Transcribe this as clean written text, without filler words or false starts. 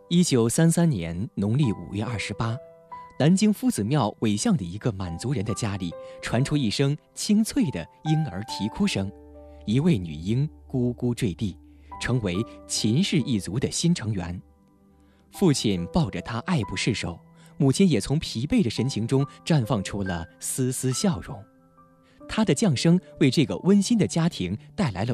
1933年农历5月28，南京夫子庙尾巷的一个满族人的家里传出一声清脆的婴儿啼哭声，一位女婴咕咕坠地，成为秦氏一族的新成员。父亲抱着她爱不释手，母亲也从疲惫的神情中绽放出了丝丝笑容。她的降生为这个温馨的家庭带来了